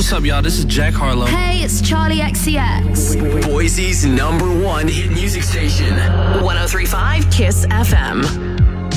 up, y'all? This is Jack Harlow. Hey, it's Charlie XCX. Boise's #1 hit music station. 103.5 KISS FM.